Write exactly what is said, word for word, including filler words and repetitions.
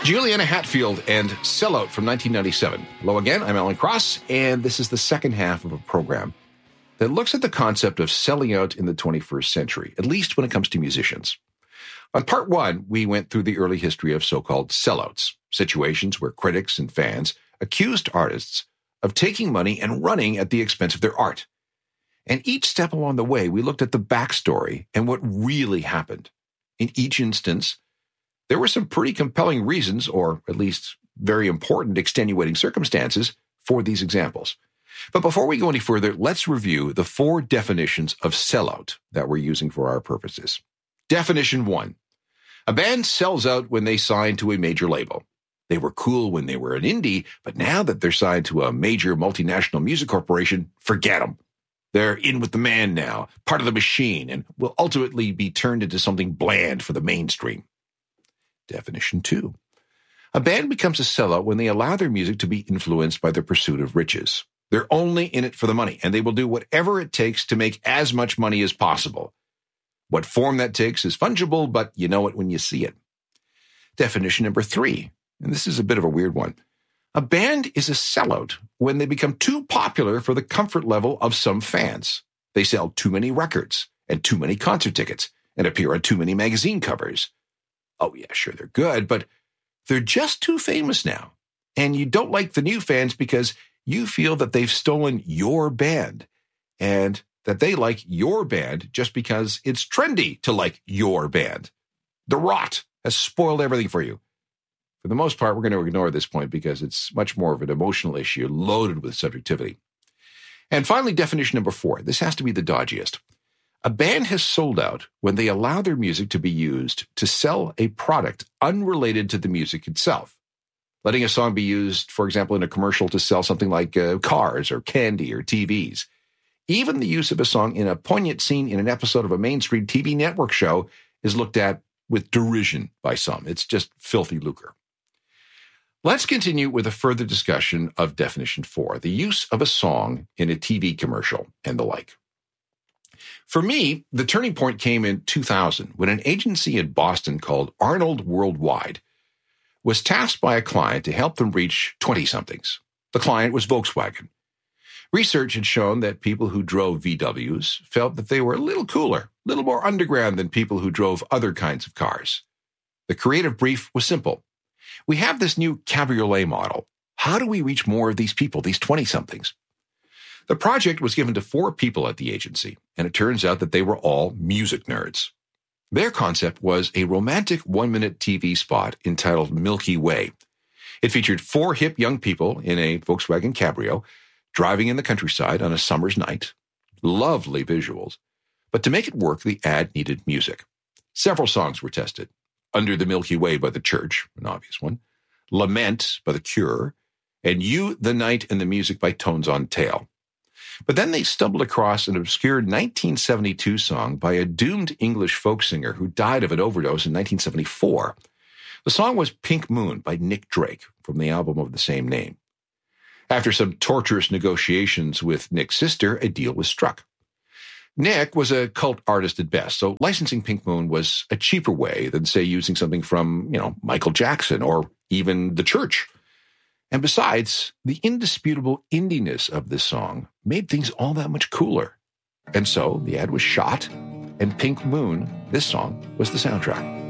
Juliana Hatfield and Sellout from nineteen ninety-seven. Hello again, I'm Alan Cross, and this is the second half of a program that looks at the concept of selling out in the twenty-first century, at least when it comes to musicians. On part one, we went through the early history of so-called sellouts, situations where critics and fans accused artists of taking money and running at the expense of their art. And each step along the way, we looked at the backstory and what really happened. In each instance, there were some pretty compelling reasons, or at least very important extenuating circumstances, for these examples. But before we go any further, let's review the four definitions of sellout that we're using for our purposes. Definition one. A band sells out when they sign to a major label. They were cool when they were an indie, but now that they're signed to a major multinational music corporation, forget them. They're in with the man now, part of the machine, and will ultimately be turned into something bland for the mainstream. Definition two. A band becomes a sellout when they allow their music to be influenced by the pursuit of riches. They're only in it for the money, and they will do whatever it takes to make as much money as possible. What form that takes is fungible, but you know it when you see it. Definition number three, and this is a bit of a weird one. A band is a sellout when they become too popular for the comfort level of some fans. They sell too many records and too many concert tickets and appear on too many magazine covers. Oh yeah, sure, they're good, but they're just too famous now. And you don't like the new fans because you feel that they've stolen your band and that they like your band just because it's trendy to like your band. The rot has spoiled everything for you. For the most part, we're going to ignore this point because it's much more of an emotional issue loaded with subjectivity. And finally, definition number four. This has to be the dodgiest. A band has sold out when they allow their music to be used to sell a product unrelated to the music itself. Letting a song be used, for example, in a commercial to sell something like uh, cars or candy or T Vs. Even the use of a song in a poignant scene in an episode of a mainstream T V network show is looked at with derision by some. It's just filthy lucre. Let's continue with a further discussion of definition four, the use of a song in a T V commercial and the like. For me, the turning point came in two thousand when an agency in Boston called Arnold Worldwide was tasked by a client to help them reach twenty-somethings. The client was Volkswagen. Research had shown that people who drove V Ws felt that they were a little cooler, a little more underground than people who drove other kinds of cars. The creative brief was simple. We have this new cabriolet model. How do we reach more of these people, these twenty-somethings? The project was given to four people at the agency, and it turns out that they were all music nerds. Their concept was a romantic one-minute T V spot entitled Milky Way. It featured four hip young people in a Volkswagen Cabrio driving in the countryside on a summer's night. Lovely visuals. But to make it work, the ad needed music. Several songs were tested. Under the Milky Way by The Church, an obvious one, Lament by The Cure, and You, the Night, and the Music by Tones on Tail. But then they stumbled across an obscure nineteen seventy-two song by a doomed English folk singer who died of an overdose in nineteen seventy-four. The song was Pink Moon by Nick Drake from the album of the same name. After some torturous negotiations with Nick's sister, a deal was struck. Nick was a cult artist at best, so licensing Pink Moon was a cheaper way than, say, using something from, you know, Michael Jackson or even The Church. And besides, the indisputable indiness of this song made things all that much cooler. And so the ad was shot, and Pink Moon, this song, was the soundtrack.